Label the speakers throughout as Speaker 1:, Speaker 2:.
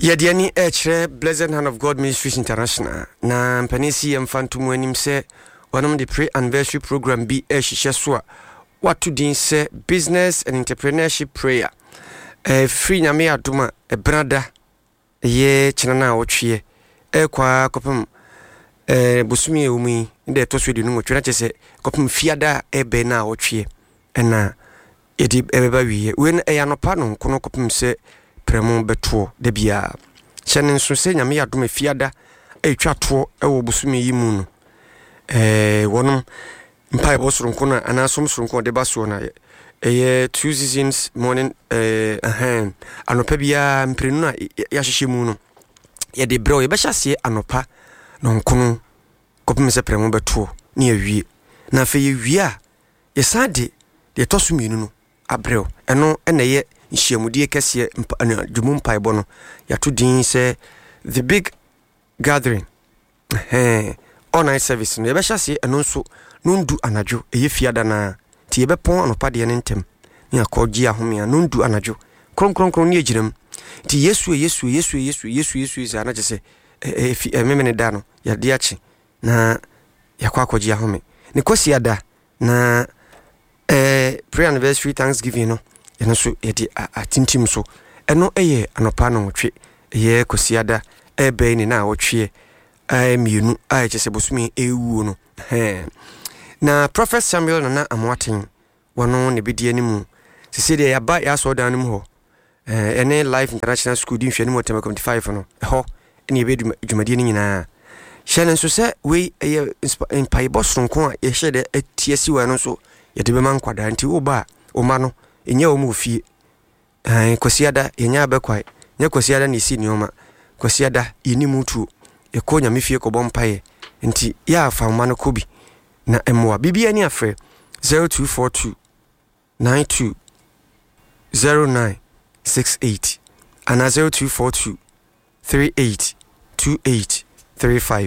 Speaker 1: Yadiani Echre, Blessed Hand of God Ministries International. Na mpanisi mfantumu anim se wanam the pre-anniversary program bi ehihye watu din se business and entrepreneurship prayer. Free nyame adoma brada ye chinana wotwe kwa kopem bosumi ewumi nde to so de no wotwe na chese kopem fiada ebe na wotwe na edi ebeba wiye wen eyanopa no kono kopem se premo beto de bia chene nso se nyame adoma fiada etwa to ewo bosumi yi mu no wonom mpai bosoronko na anasom soronko de baso na two seasons morning anopa bia mprenu na ya hyehyɛ mu no ye de bro ye be hyase anopa no nkono kopem se premo beto na awie na fe ye wie a ye sade de toso mienu no abreo eno ene ye nhyiamudie kese dwumum paibo no ya to din se the big gathering all night service no ye be hyase eno nso nundu anadwo eye fiada na ti ye be pon anopa de ne ntem ni akogi ahomia nundu anadwo kronkron ni egiram ti yesu za na jese memene da no ya de achi na yakwa akogi ahome ne kosi ada na pre-anniversary Thanksgiving no eno so yedi atintim so eno eye anopa no wotwe ye kosiada ebe ni na wotwe mienu chese bosumi ewu no na Prophet Samuel na amwaten wono ne bedi animu sese de yaba ya so dan mu ho ene Life International School din hwani mo 25 no ho ene ebedu dwumade ni nyina hyene nso se we in paibo sonko a ye hye de atiasi wa no so ye de be man kwada nti wo ba o ma no enye o mu fie kwasiada yenya abekwai nya kwasiada ne si nioma kwasiada yini mutu ye ko nya mefie ko bompaye nti ya afa ma no kobi na emwa bibia ni afre 0242 92 0968 ana 0242 38 28 35.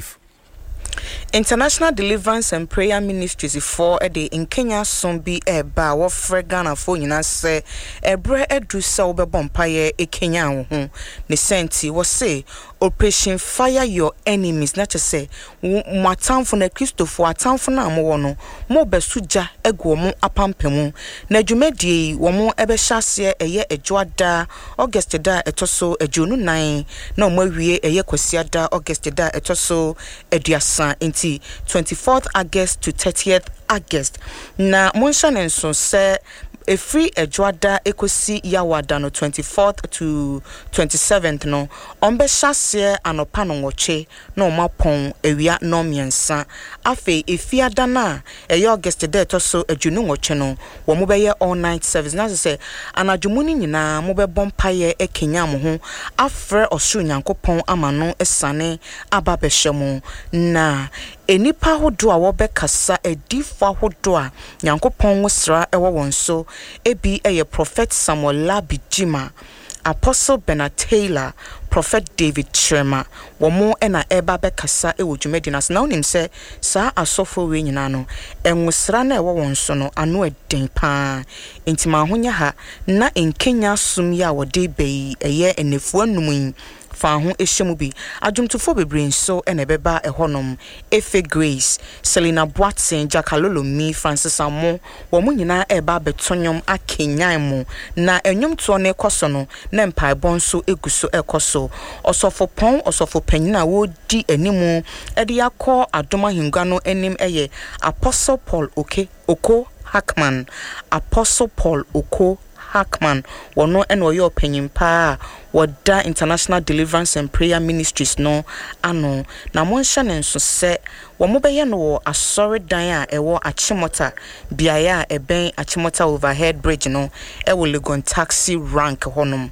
Speaker 2: International Deliverance and Prayer Ministries for a day in Kenya Sombi eba wo Ghana fo nyina se ebre edu se wo be bompaye e Kenya ho ne senti wo say Operation Fire Your Enemies na say matamfo na Christopher atamfo na mo no mo besuja egu mo apampemu na dwumadie wo mo ebe hyase eye edwoada August da etoso edwonu 9 na mo awie eye kwasiada August da etoso eduasa inti 24th August to 30th August na monshan nso se a free edwada ekosi yawada no 24th to 27th no ombe hyase anopa no ngoche na omapon ewia no miensa afe efiada na eye August da etoso adwunu ngoche no wo mo beye all night service na se anadwumuni nyina mo be bompaye ekenya mo ho afre osuru nyankopon amano esane aba behwemo na enipa hodo a wobekasa edifa hodo a nyankopon wosra ewo wonso ebi eye Prophet Samuel Labijima, Apostle Bernard Taylor, Prophet David Sherma womo ena eba bekasa ewo dwumadinas na onim se saa asofo we nyina no enwosra na ewo wonso no ano eden pa intima ahonya ha na enkenya sum ya wode bei eye enefu anum fa ho ehyemu bi adwumtofo bebre nso ene beba ehonom Efe Grace Selina Boatsen Jakalolo mi Francis Amo womo nyina eba betonyom akenyan mu na enyom to ne koso no na mpaebon so eguso ekoso osofo panyina wo di animu ede yakọ adoma hingwa no enim eye Apostle Paul Oko Hackman Apostle Paul Oko Hackman wono eno yo panyimpa wada International Deliverance and Prayer Ministries no ano na monsha nenso se wo mo beye no asori dan a ewo Achimota biaya eben Achimota overhead bridge no ewo Legon taxi rank honom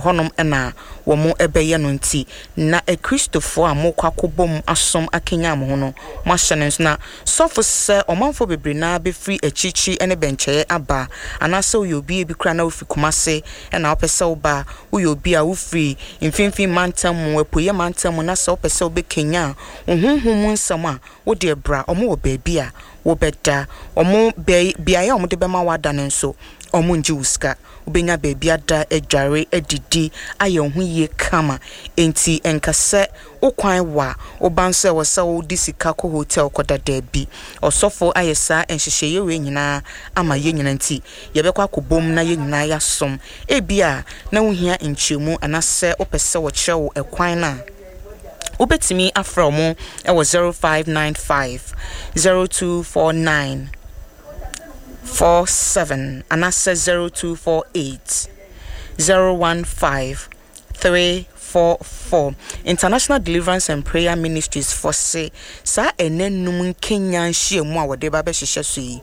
Speaker 2: ena wo mo ebeye no nti na Christopher amokakobom asom akenya mo no masha nenso na sofo se omanfo bebre na be free echichi ene benche aba anase uyobi bi kra na ofi Kumase ena opese oba uyobi a free infinfin mantam wepoye mantam na so pese obe Kenya ohunhum nsam a wo de bra omo wo baabi a wo beda omo biaya omo de bema wada nenso omunji uska ubenya baby ada edware edidi aye ho ye kama enti enkase okwan wa obanse wasa odi sika ko hotel koda dabi osofo ayesa enhyehyeye we nyina ama ye nyina nti yebekwa kobom na ye nyina ya som ebia na wohia nchemu anase opese wo kyerewo ekwan na ubetimi afra mo e wo 0595 0249 47 anasa 0248 015 344 International Deliverance and Prayer Ministries for say sa enenum Kenya nhye mu a wode ba be hyehyɛ so yi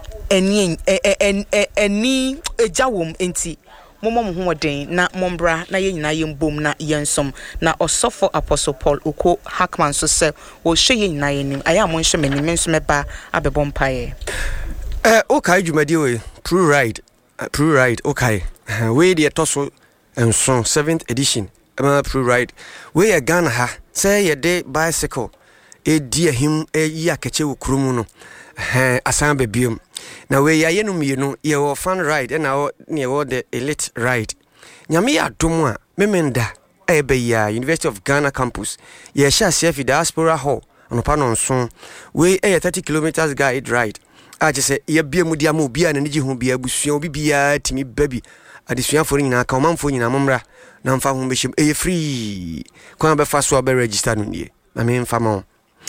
Speaker 2: eni ejawom enti momo ho woden na mombra na ye nyina yembom na yensom na osofo Apostle Paul Oko Hackman so se wo hwe ye nyina yenim aya mo nhwe manim nso meba abebɔ mpae.
Speaker 1: Okay, Jumadi we True Ride, okay. We the toso and song 7th edition. True Ride. We a Ghana ha. Say ye day bicycle. E dear him ye kache ukrumu asan bebium. Now we ya yenum ye fun ride and now near the elite ride. Nyami ya dumwa memenda ebe ya University of Ghana campus. Ye sha sefi diaspora hall on panon son. We a 30 kilometers guide ride. I just say, ye be mudia mo bia na niji hu bia busua obi bia timi baby adesua for nyina ka omamfo nyina momra na mfa hu behim free kwa be fa so be register no nie na me mfa ma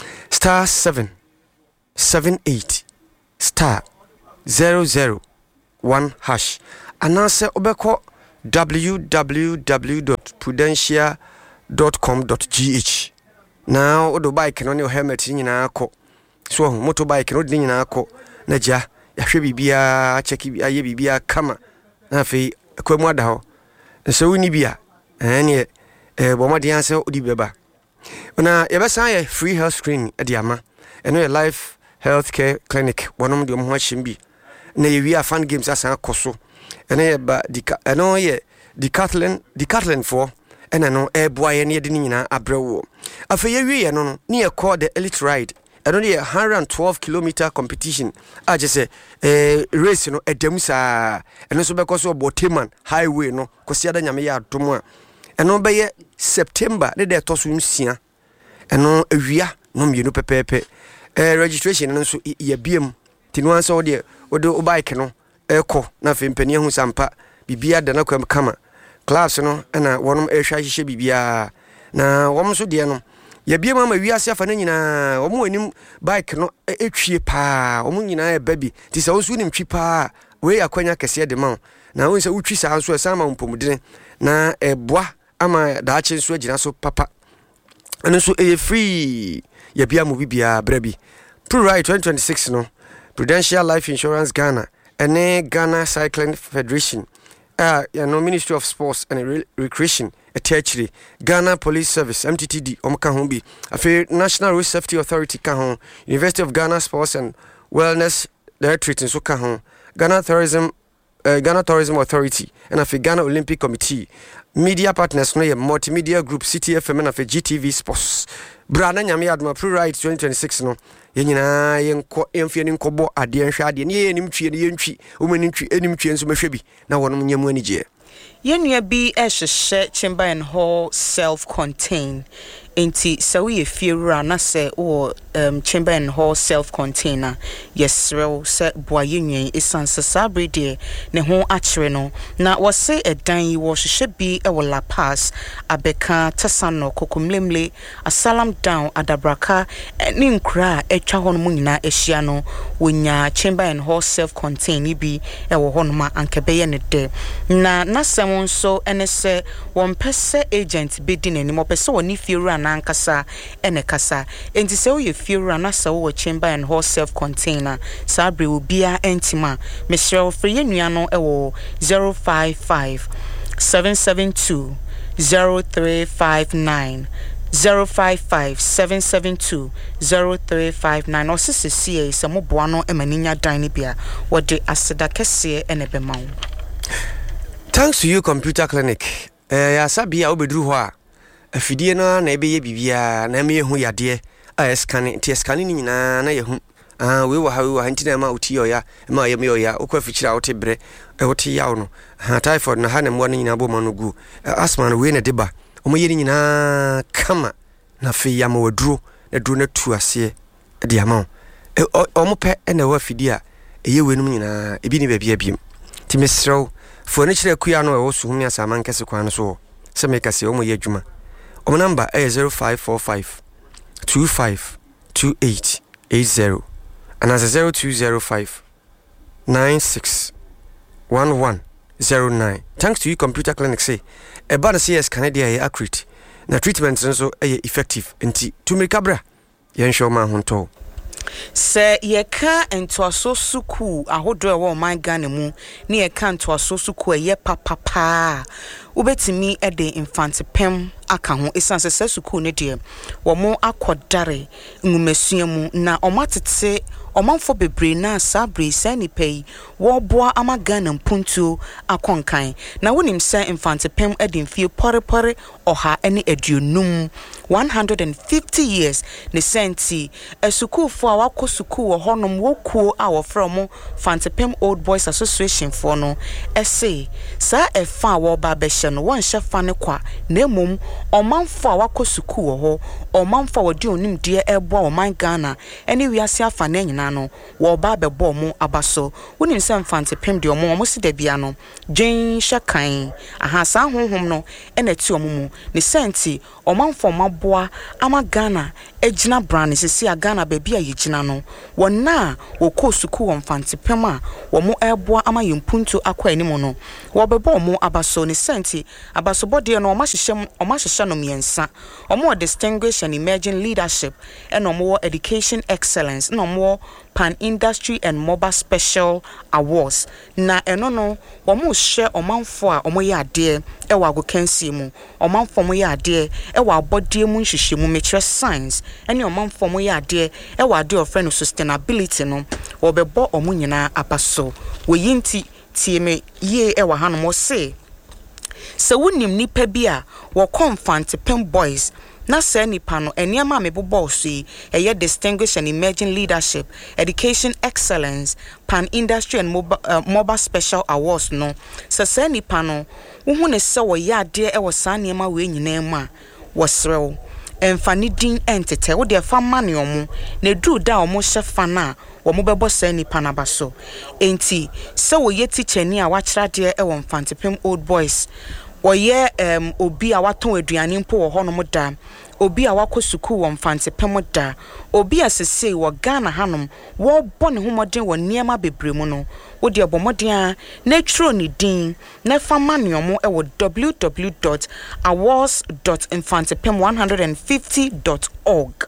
Speaker 1: *778 *001# anase obekọ www.prudential.com.gh now odo bike no ne helmet nyina akọ so motorbike no de nyina akọ naja yahwe bibia cheki aye bibia kama na fe kwamu ada ho so woni bia ene bomade anse odi beba na yebesa ye free health screening adiama eno ye life healthcare clinic wonom de mo hwahim bi na ye wi afan games asan akoso ene ye ba eno ye decathlon for ena no boa ye ne de nyina abrewo afa ye wi ye no ne ye call the elite ride. I don't hear 112-kilometer competition. I just say race no edemusa and also because of Boteman highway no because the other nyame tomorrow and no be September they tosu nsia and no awia no mienu pepepe registration no so ye biem tinu ansa wo de bike no eko na fe mpani hu sampa bibia da na kwam kama class no na wonom ehwa hihye bibia na wom so de no yebie mama wiase afa na nyina omo anim bike no etwie pa omo nyina e baby ti se osu nim twi pa we akwanya kese de ma na won se utwi sa so esa ma mpomudene na eboa ama daache nso agina so papa eno so free yebia mo bibia brabi True Ride 2026 no Prudential Life Insurance Ghana ene Ghana Cycling Federation Ministry of Sports and Recreation Etechri Ghana Police Service MTTD omka ho bi afi National Road Safety Authority ka ho University of Ghana Sports and Wellness Directorate so ka ho Ghana Tourism Authority and afi Ghana Olympic Committee media partners no ye multimedia group CTFM and afi GTV Sports brana nyame aduma True Ride 2026 no ye nyina yenko emfie ni nkobo ade nhwe ade ne ye enim twie ne ye ntwi omani ntwi enim twie nso mehwe bi na wonom nyamu anije
Speaker 2: yenua bi ehhye chamber and hall self-contained enti so we fiewura na se o chamber and hall self-container yesrew se boa yenua esanse sabrede ne ho akere no na wo se edan yi wo hye bi e wo La Paz abeka tasano kokomlemle asalam down adabraka ni nkra etwa ho no nyina ehia no wonya chamber and hall self-contained bi e wo ho no ma ankebeye ne de na sem nso ene se won pese agent bi di nani mo pese woni fiewura na ankasa ene kasa enti se wo ye fiewura na se wo chamber and hall self-container sabre obia entima mesrew free yenua no e wo 055 772 0359 055-772-0359 osisi se mo boa no emaninya dan ne bia wode aseda kese ene bema wo.
Speaker 1: Thanks to you computer clinic ya sabia obedru ho a afidie na ebeye bibia na me hu yade a scanning ti scanning nyina na ye hu we wɔ ha we wɔ ha ntina ma uti ya ma ye me ya okwa fikyira wote bre wote yaw no ha typhoid na ha na mo no nyina bo ma no gu asthma no we na deba omo ye nyina kama na fe ya ma waduro na duro na tu ase de ama omo pe na wa fidi a eye we no nyina ebi ni ba bia biem ti mesrew fo ne kire kuya no wo so humi asama nkese kwan so se me kase omo ye adwuma omo number 0545 252880 and as 0205 961109. Thanks to you computer clinic say about the CS Canada is accurate na treatment so effective nti to me kabra yen show ma honto
Speaker 2: se ye ka entoaso suku ahodo e wo man Ghana mu ne ye ka entoaso suku ye papa ubetimi e de infant pem aka ho esanse se suku ne de wo mo akodare ngumesua mu na omatete omanfo bebre na sabre sani pay wo boa ama Ghana mpuntu akonkan na wonim se infant pem e de mfie pore oha ene aduonum 150 years ne senti esuku fo awako suku wo honom wokuo a wo from Fantepem Old Boys Association for no ese sa efa wo ba behye no won hyefa ne kwa na emom omanfo awako suku wo ho omanfo wodi onim de eboa o man Ghana ene wiase afa na nyina no wo ba bebo mo abaso wonim se Fantepem de omo si da bia no dwen hyekan aha sa honhom no ene ti omo ne senti omanfo maboa ama Ghana ejina brand sisi a Ghana baby a yigina no wona wo ko suku won Fantepem a wo mo eboa ama yimpuntu akwa ani mo no wo bebo mo abaso ne senti abaso bode no o ma hyehye no miensa omo distinguished and emerging leadership and omo education excellence no omo Pan Industry and Mobile Special Awards na eno no wo mo hye omanfo a omo ye ade e wa agokansi mu omanfo mo ye ade e wa abodie mu nhyehyɛ mu metre science ene omanfo mo ye ade e wa ade of friend sustainability no wo bebo omo nyina apaso wo yinti tie me ye e wa hanom wo se wonim nipa bi a wo Fantepem boys na se nipa no eniema mebobɔ so yi eye distinguished and emerging leadership education excellence Pan Industry and Mobile Special Awards no se nipa no wo hu ne se wo ya ade e wo sa niema we nyina ma wo srew emfani din entete wo de fa mane omo na du da omo hye fa na wo mo bebo se nipa na baso enti se wo ye teacher ni a wa kira de e wo Fantepem Old Boys Oye obi a waton aduane mpo wo hono da obi a wako suku wo Fantepem da obi a sese wo Ghana hanom wo bone homoden wo niema bebremu no wo de obomoden a na tro ni din na fa maneomo e wo www.awards.infantepem150.org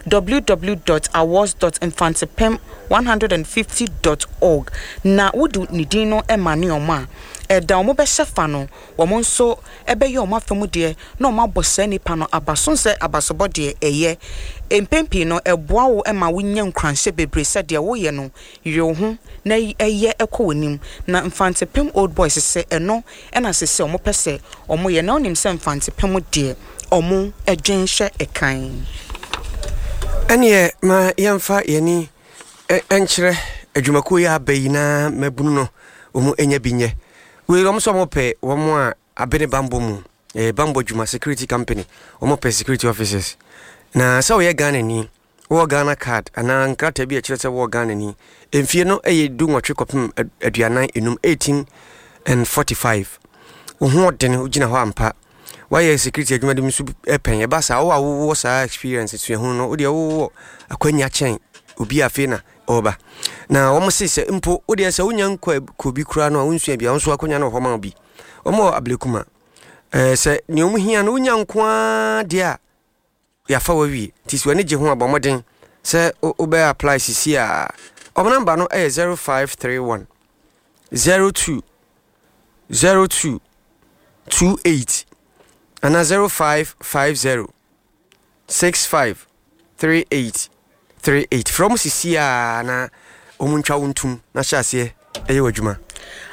Speaker 2: www.awards.infantepem150.org na wudu ni din no e maneomo a da omo be hyefa no wo mo nso ebe ye omo afemu de na omo abose nipa no abaso se abasobo de eye empempi no eboa wo ema wonya nkranhye bebre se de wo ye no yire wo ho na eye ekowonim na Fantepem Old Boys se eno na sese omo pese omo ye na onim se Fantepem de omo edwenhye ekan
Speaker 1: ene ma yemfa yeni enkyere adwumako ya bayina mabunu no omo enya binye we almost omope womo a abene bambo mu bambo dwuma security company omope security officers na sa we Ghana ni wo Ghana card ana nkrata bi a kire se wo Ghana ni emfie no du nwotwe kopem aduanan enum 18 and 45 wo ho den ugina ho ampa why security adwuma de msu pen e ba sa wo sa experience tu ho no wo de wo akwanya chen obi afi na oba na wo mo sese mpo wo de sa wonya nkwa ko bi kura no wonsu bia wonso akonya no homa bi wo mo ablekuma se ne omu hia no wonya nkwa de a ya fa wawi tisi wani je ho abomoden se obe apply sisi a omo number no 0531 02 02 28 and 0550 65 38 38 from sisi a na omuntwa wontum na hyase eye wadwuma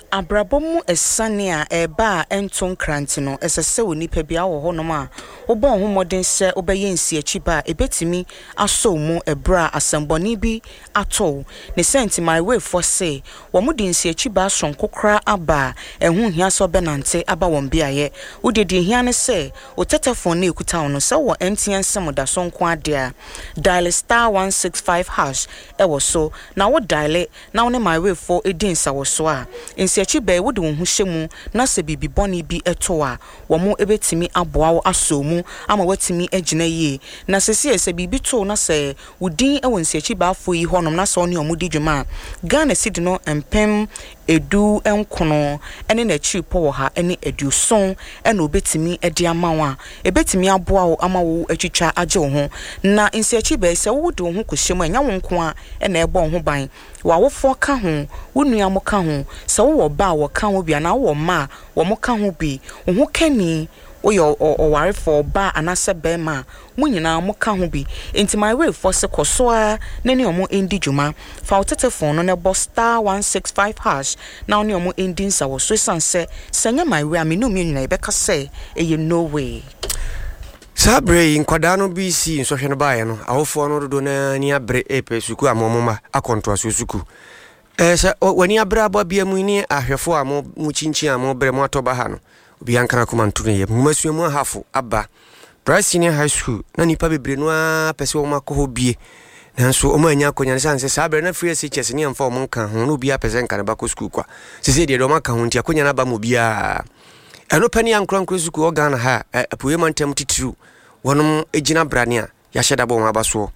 Speaker 2: abrabomu esane a eba enton kranti no esese woni pa bia wo honom a wobon ho modern se obeye nsi achiba ebetimi aso mu ebra asemboni bi ato ne senti my way for say wo mu di nsi achiba sonkokra aba ehu hia so benante aba won biaye wodedi hia ne se o telephone na ekuta wo no se wo MTN semoda sonko ade a dial *165# ewo so na wo dial na wo ne my way for edin sa wo so a nsi achiba wo de wo hu hyemu na se bibi boni bi eto a wo mu ebetimi aboa wo aso mu ama watimi agina yi na se bibi to na se wudin ewo nsi achiba afo yi honom na se oni omudi dwuma Ghana cedi no empem edu enkono ene na chi po wo ha ene edu son ene obetimi edi amawa ebetimi aboa wo ama wo atwitwa age wo ho na nsi achiba se wo de wo ho kohyem anya wo nko a ene ebo ho ban wa wo fo ka ho wo nua mo ka ho se wo ba wo ka ho bia na wo ma wo mo ka ho bi wo ho kani oyo oware for ba anase bema munyina mo ka ho bi enti my way for se kosoa na ne omo endi dwuma fa wo telephone no ne bo *165# na ne omo endi nsa wo so sanse senya my way amenu mi nyina ebeka se eye no way
Speaker 1: sabre nkwada no bi si nsohwe no baaye no awofo no dodo na ni abre epe suku amomoma akonto so suku sa wani abre aba bia mu ni ahwefo amo mu chinchin amo bre mu atoba ha no obi ankara kuma ntune ye mumasuo mu hafo aba Bryce Senior High School na nipa bebre no a pese wo makọ bie nanso o manya akonya sanse sabre na free SHS ni amfa o monka ho no bia pese nka ne bako school kwa sese de do maka ho ntia akonya na ba mo bia eno pani ankran school Ghana ha apoye mantem titiru wonom ejina brania ya hyeda bo ma baso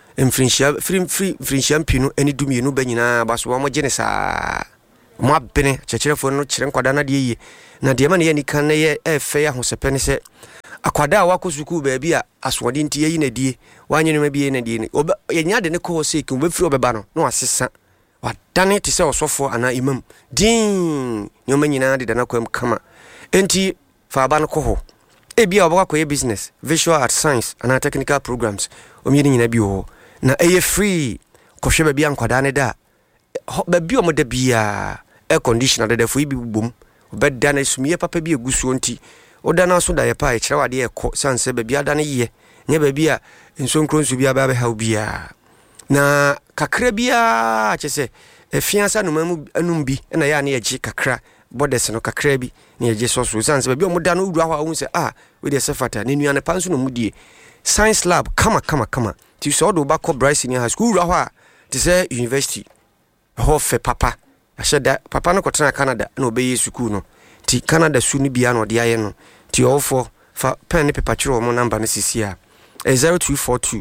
Speaker 1: free pinu eni dumienu banyina baso wo mo gene sa mo abene checherefo no kire nkwada na de ye na de ma ne yani kan ye efe ya hosepene se akwada wako suku baabi a aswode nti yi na die wanyene ma bie na die ne yenya de ne ko se ki obefiri obeba no na wasesa wadane te se osofo ana imam din nyoma nyina de na kwam kama enti fa aba no ko ho ebia obakwa ye business visual art science ana technical programs omyeni nyina bi ho na eye free ko hwe baabi ankwada ne da baabi o mo da bia air conditioner de fo ibi bum obeda na sumiye papa bi egusuo nti oda na so da ye pa e kire wade e ko sanse baabi ada ne ye nya baabi a nsonkro nsu bia ba ha bia na kakra bia chese efiansa no mamu anum bi na ya na ye gi kakra bodes no kakra bi na ye gi so sanse baabi o mo da no wura ho se we de sefata ne nua ne panso no mudie science lab kama ti so do ba ko Bryce Senior High School wura ho a ti se university ho fe papa asheda papa no kotena Canada na obeye school no ti Canada su ni bia no de aye no ti ofo fa pen paper chiro mo number no sisi a 0242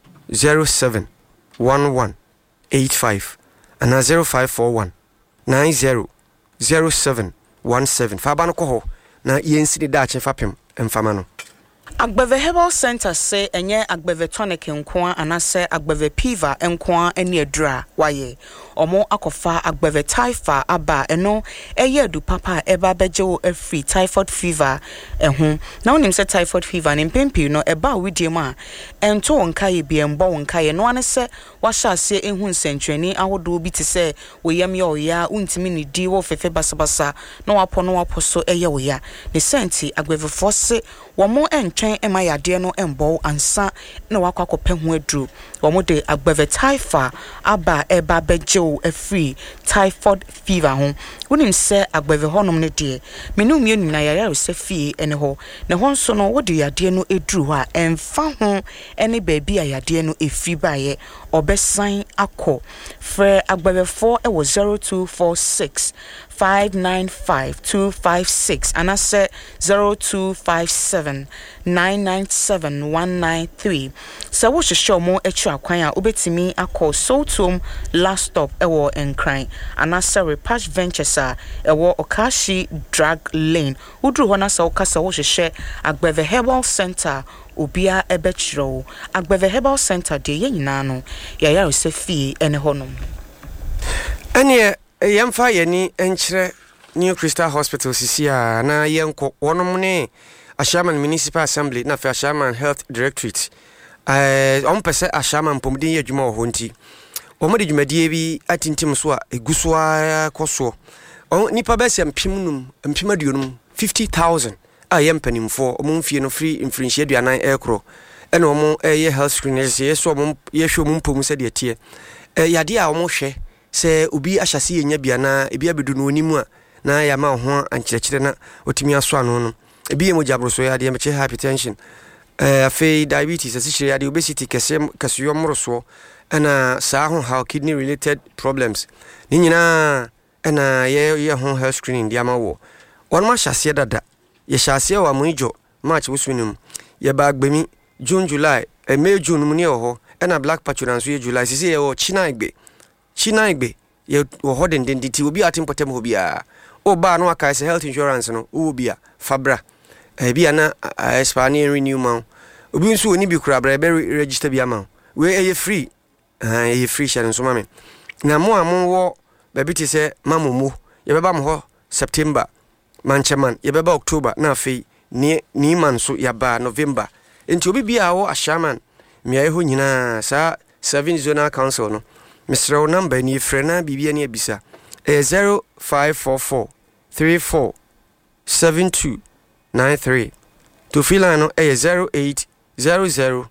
Speaker 1: 071185 and 0541 900717 fa ba no ko ho na yensi de da ache fa pem emfama no
Speaker 2: Agbeve Herbal Center say enye Agbeve tonic nkoa anase Agbeve piva nkoa eni adura waye omo akofa Agbeve typha aba eno eye du papa eba beje wo free typhoid fever ehu na wonim se typhoid fever ne mpempi no eba widie ma ento wonkaye bi embo wonkaye no ane se wahya ase ehu nsentweni ahodo bi te se woyam ye oya untimi ne di wo fefe basabasa no wapo so eye oya ne senti Agbeve force womo entwen ema yade no embo ansa na wakwakope ho aduru womo de Agbeve typha aba eba beje wo free typhoid fever ho wonim se Agbeve honom ne de menum ye nina yare se fie ene ho ne ho nso no wo de yade no eduru ho a emfa ho ene baabi a yade no efi baye obesan akọ frɛ Agbeve 4 ewo 0246 595-256 and I said 0257-997-193. So we should show more extra kwanya ubetimi ako Sotum last stop ewo enkran and I said Repatch Ventures ewo Okashi Drag Lane. Udru hona sa okasa wo share Agbeve Herbal Center obia ebechro Agbeve Herbal Center de ye nyina no ya se fie ene honom.
Speaker 1: Anye yemfa yeni enkyere New Crystal Hospital sisia na yenko wonom ne Ashaman Municipal Assembly na fa Ashaman Health Directorate pese Ashaman pomdin yadwuma ho nti omode dwumadie bi atintim so a eguso a koso nipa bɛsɛ mpim aduonum 50,000 a yɛ mpanimfoɔ ɔmo mfie no free mfirinhyia aduanan ɛkoro ɛna ɔmo ɛyɛ health screen yɛsɛ ɔmo yɛhwɛ ɔmo mpom sɛ deɛ teɛ yade a ɔmo hwɛ sɛ obi ahyase yɛnya bia na ebi abedu no onimu a na yɛama ho ankyerɛkyerɛ na otumi aso ano no ebi yɛ mogya boro so yɛ adeɛ mɛkyɛ hypertension afei diabetes asikyerɛ yade obesity kɛseyɔ mmorosoɔ ɛna saa ho how kidney related problems ne nyinaa ɛna yɛ ho health screening de ama wɔ wɔn ahyase dada yɛhyɛ aseɛ wɔ amoidwo March wosminum yɛba agbemi June July May June mu ne wɔ ɛna black patronage nso yɛ July sisi yɛ wɔ Chinaigbe yɛ wɔ hɔ dendenditi obi atempotem hɔ bia o ba no aka health insurance no wo bia fabra bia na expire ne renew ma obi nso oni bi kura bra be register bia ma we ɛyɛ free hyɛ nso ma me na mo wɔ baabi te sɛ mamomo yɛbɛba mo hɔ September mancheman yɛbɛba October na afei ni man so yɛba November enti obi bia wɔ ahyaman miaye ho nyina saa 7 zonal council no Mr. number ni frena bibia ne abisa 0544 34 7293 to fill line no 0800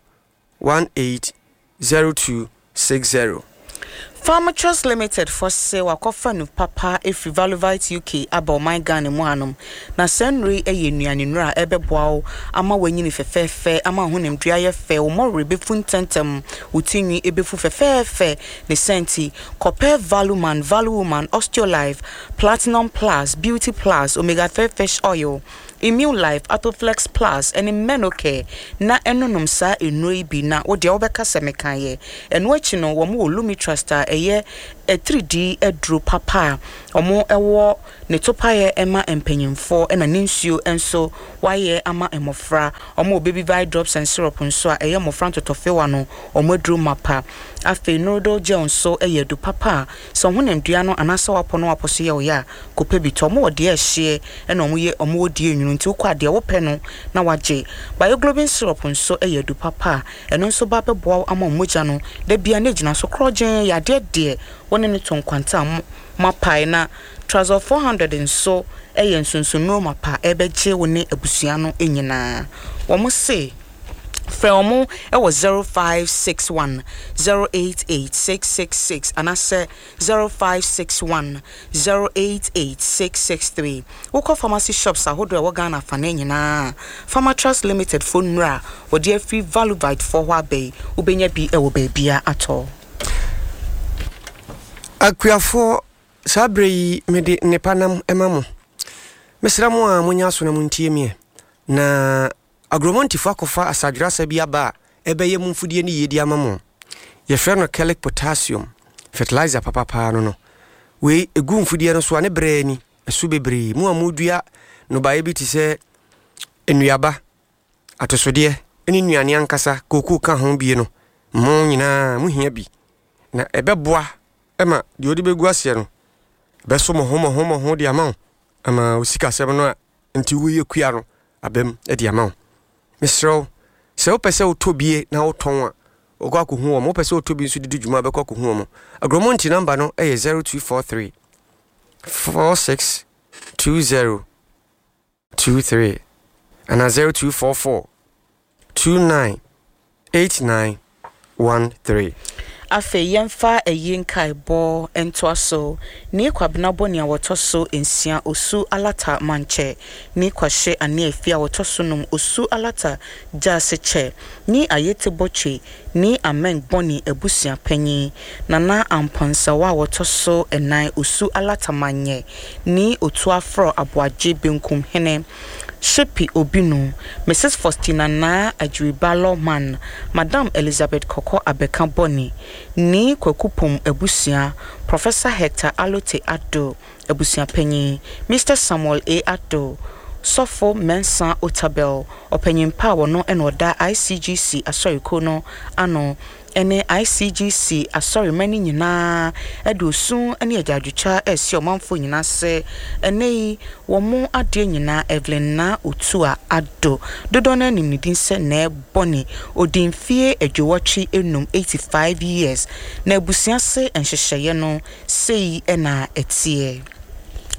Speaker 1: 180260.
Speaker 2: Farmer Trust Limited for say wakofa no papa if Valuvite UK about my Ghana mu hanom na senri eye nuane nura ebeboa ama wanyini fefefe ama honem dua ye fe o mo rebefu ntentem utinwi ebefu fefefe ne senti copper value woman osteolife platinum plus beauty plus omega 3 fish oil Immune Life Atoflex Plus and Menocare na enonum sa enoi bi na wo de obeka semekaye eno achi no wo mo Lumitrasta eye 3D edru papa omo ewo ne topaye ema empanyimfo ena ninsuo enso waye ama emofra omo baby vi drops and syrup nso a eye mofra totofewa no omo edru mapa afi noodle gel so eye du papa so honem dua no anasa wapono waposo ye oya kope bi to omo de ehye ena omo ye omo die nwunu nti ukwa de wo pe no na waje bioglobin syrup nso eye du papa eno nso ba beboa ama mogya no da bia na gina so krogen ya de woni ne ton kwanta mapai na trouser 400 nso eye nsunsunno mapa ebeje woni abusua no enyina wo mo se Felmo was 0561 088666 and I say 0561 088663. Woko pharmacy shops are hodwe wagana fanenina. Farmer Trust Limited phone ra or dear free Valuvite for Wabe ubenya be a ubebia at all.
Speaker 1: Akwiafo sabre mede nepanam emamo. Mesramu a munya so na muntie me na agromonti fa kofa asadrasa bia ba ebeye mumfudie ni yedi amamo ye frɛ no chelic potassium fertilizer papa no we egu mfudie no so ane brani esu bebre mu amudua no bae bi ti sɛ enuaba atosode eni nuane ankasa koku ka ho bie no mo nyina mu hia bi na ebeboa ema de odi begu ase no beso mo ho de ama ama osika sɛm no nti wo ye kua no abem de ama Mr. Se o pese o tobie na o ton a o kwa ko hu o mo pese o tobi nso didi dwuma be kwa ko hu o mo agromonti number no 0243 462023 and 0244 298913
Speaker 2: afe yemfa eyinkai bo entwaso ni kwabena boni awotoso ensia osu alata manche ni kwahye ane afia awotoso num osu alata jaseche ni ayete boche ni amen boni ebusia panyi nana ampansa wa awotoso enai osu alata manye ni otu afro aboaje benkum hene Shepi Obinu, Mrs. Faustina na Ajwibalo man, Madam Elizabeth Koko Abeka Boni, ni Kwekupum Ebusia, Professor Hector Alote Ado, Ebusia Penny, Mr. Samuel A. Ado, Sofo Mensa Otabel, Opinion Power no enoda ICGC asori kono ano ene ICGC asori mani nyina edu sun ene ajaducha esi omanfo nyina se ene wo mo ade nyina Evelyn na otua ado dodo na nimnidin se na boni odinfie adwowatwi enum 85 years na abusia se enhyehyeye no sei ena etie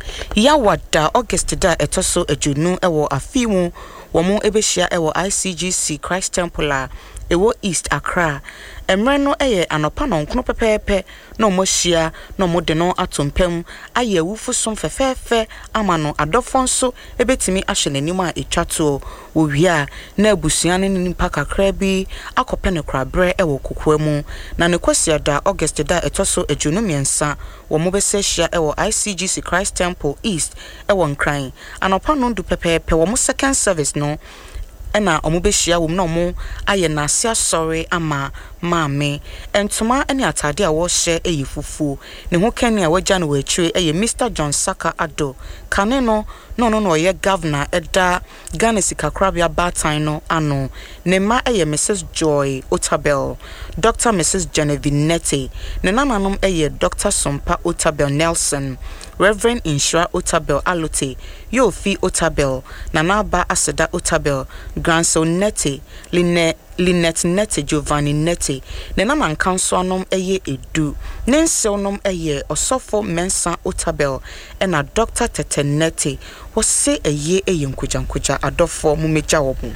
Speaker 2: Yawada August da etoso ejunu ewo afimu womo ebehia ewo ICGC Christ Temple ewo East Accra. Emre no eye anopa no nkono pepepe no mohia no mode no atompem aye wufusom fefefe ama no adofonso ebetimi ahye nanim a etwato owia na abusua ne nimpa kakra bi akope ne krabre ewo kokoamu na ne kwasia da August da etoso ejunu miensa wo mo besehia ewo ICGC Christ Temple East ewo nkran anopa no ndu pepepe wo mo second service no ena omubehia wo no mo aye na asia sorry ama maame entuma ene atade a wo hye eyifufu ne ho kan a wagya no wachire eye Mr John Saka Ado kane no ye governor eda Ghana Sikakrabia Batan no ano ne ma eye Mrs Joy Otabel Dr Mrs Genevieve Nete ne nananom eye Dr Sompa Otabel Nelson Reverend Inshra Otabel Alote Yofi Otabel Nanaba Aseda Otabel Grandson Nete Lynette Nete Giovanni Nete ne nana nkanso anom eye edu ne nselnom eye Osofo Mensa Otabel ena Dr Tete Nete wose eye nkujankuja adofo mumeja wobu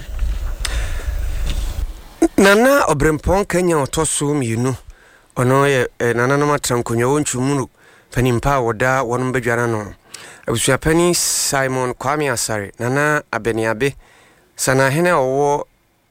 Speaker 1: Nana Obrempon Kenya otoso mienu ono ye nana no matrankonyo wontwumuru panimpa woda wonum bedwara no abusua pani Simon Kwame Asare nana abeniabe sana hene owo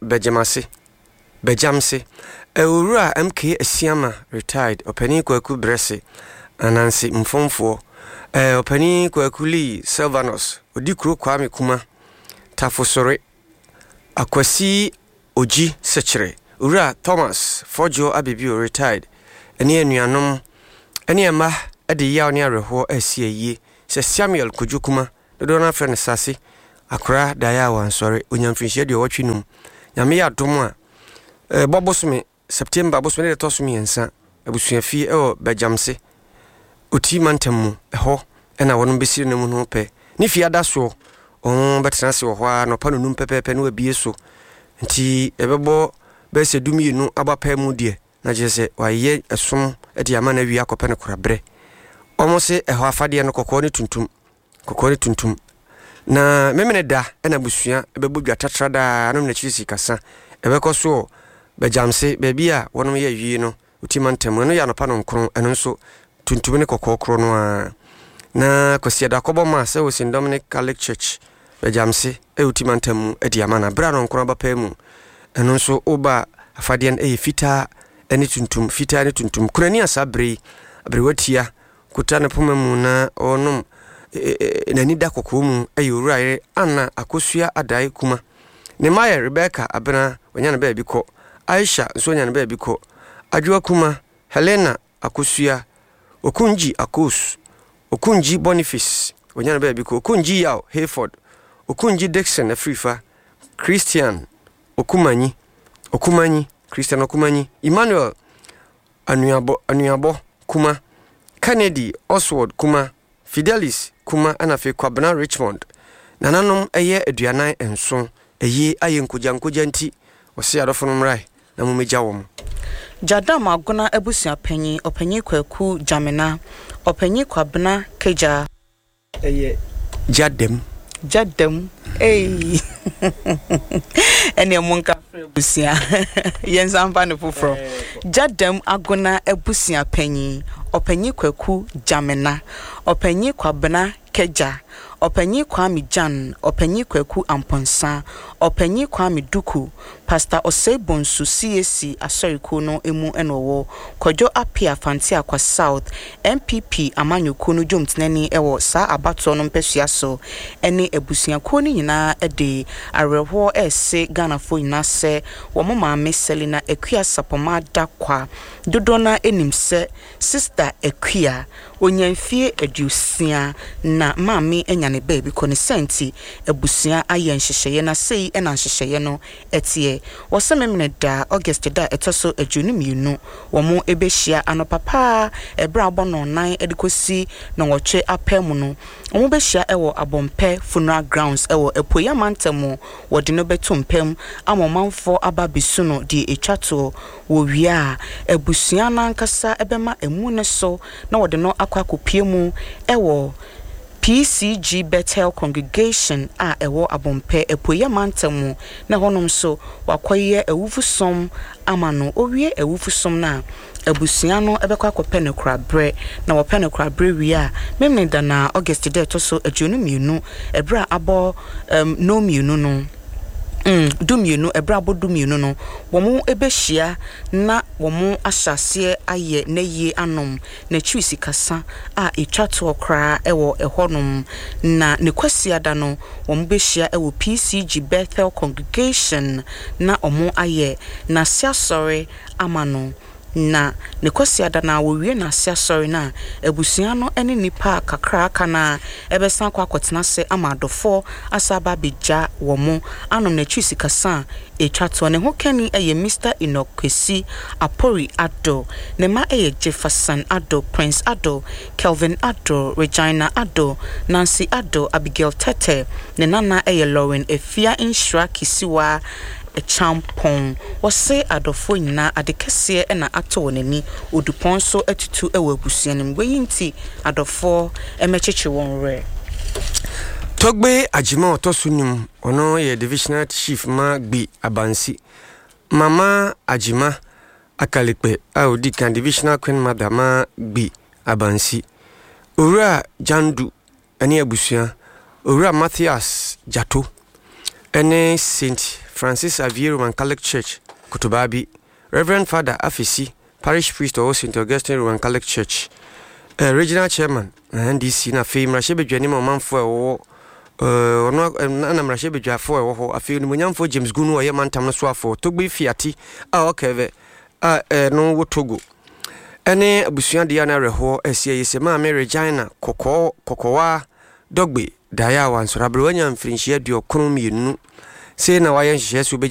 Speaker 1: Bejamse Ewura MK Asiama retired opani kwaku Brese Anansi Mfomfo opani kwaku Lee Silvanus Odikro Kwame Kuma Tafosore Akwasi Oji Sechere Ura Thomas Fojo Abibio retired eni enuanom eni ema ade yaw ne areho asieye se Samuel Kujukuma dodo na friend Sase Akra daya wansore onyamfinhia de wotwinum nyame ya dom a bobosome September bosome de tosome yensa abusuafi Bejamse oti mantamu ho ena wono besiri ne mu no pe ni fiada so on betena se wo ho no pa no num pepepe no abie so nti ebebo bese dumi no abapa mu de na jese waye esom ede ama na wi akope ne korabre omose eho afade no kokko ne tuntum na memene da ena busua ebebo dwatatra da no na chisi kasa ebeko so Bejamse baby a wono ye wie no utimantem no ya no pa no nkron eno nso tuntum ne kokokro no a na kwasia da kobo ma se wo sin Dominic Catholic Church Bejamse utimantem ediama na bra no nkron ba mu eno nso oba afade en fita ene tuntum fita ne tuntum kurani asabre abrewatia kutane poma mu na onum nani da kokomu owuraye ana akosua adai kuma ne maye Rebecca abena wanya na ba bi ko Aisha nsonya na ba bi ko adwa kuma Helena akosua Okunji Akos Okunji Boniface wanya na ba bi ko Okunji Yao Hayford Okunji Dixon Afrifa Christian Okumanyi Christian Okumanyi Emmanuel Anuabo kuma Kennedy Oswald kuma Fidelis kuma anafe Kwabena Richmond nananom eye aduanan enso eye ayenkujankuja nti wose adofonom rai na mumeja wo
Speaker 2: Jadam agona ebusia panyi opanyi kwaku Jamina opanyi Kwabena Keja
Speaker 1: eye Jadem
Speaker 2: ene monka ebusia yenzamba ne foforo Jadam agona ebusia panyi opanyi kwaku Jamina opanyi Kwabena Keja opanyi Kwame Jan opanyi kwaku Amponsa opanyi Kwame Duku Pastor Osebonsu CAC asoriku no emu enowo Kojo Apia Fantia kwa South MPP amanyuku no jomtenani ewo sa abato no mpesua so ene ebusuaku ni nyina ede areho ese Ghana fo nyina se wo maame Selina Ekua Sapoma dakwa dodona enimse sister Ekua onyamfie adusia na maame enyane baby koni senti ebusua aye nhyehyeye na sei ena nhyehyeye no etie wosememne da August da etoso adwunu mienu wo mo ebehia anopapa ebra abono nan edikosi na wotwe apemu no wo mo behia ewo abompe funeral grounds ewo epoya mantemu wode no betumpem amomanfo ababisu no di etwato wo wia ebusua na nkasa ebema emu ne so na wode no akwa kopie mu ewo PCG Bethel Congregation a ewo abompe epoye mantamu na honom so wakoye ewufusom amano owie ewufusom na abusua no ebekwa akopɛ ne krabre na wɔpɛ ne krabre wi a memne da na August de to so aduonu mienu ebra abo no mienu no dumienu ebra abo dumienu no wɔn ebehia na wɔn ahyase aye na yie anom na twisi kasa a etwa to okra ewo ehonom na ne kwasiada no wɔn behia ewo PCG Bethel Congregation na wɔn aye na siasore amano na ne kwasiada na wowie na siasore na ebusua no ene nipa kakra aka na ebesan kwa akotena se amadofo asaba beja womo anom na twisi kasa etwato ne ho kani eye Mr. Inokwesi Apori Ado ne ma eye Jefferson Ado, Prince Ado, Kelvin Ado, Regina Ado, Nancy Ado, Abigail Tete ne nana eye Lauren Efia Inshra Kisiwa a champon was say adofo nyina adekese na ato wonani odupon so atutu ewa busuanim gweyinti adofo emecheche won re
Speaker 1: Togbe Ajima otosunim ono ye divisional chief ma gbi abansi mama Ajima akalepe audi kan divisional queen madama gbi abansi owura Jandu ene abusua owura Matthias Jato ene Saint Francis Xavier Roman Catholic Church Kutubabi Reverend Father Afisi Parish Priest of St. Augustine Roman Catholic Church Regional Chairman NDC na fe mrashebe dwani mamfo ewo ono na mrashebe dwafo ewo ho afi ni munyamfo James Gunu oye mantam no so afo Togbe Fiati a okeve no wo Togo ene abusua de na reho esie yese ma me Regina kokowa Dogbe daya wan so rabre wanya mfrinhia duo kono mienu se na waye nhye so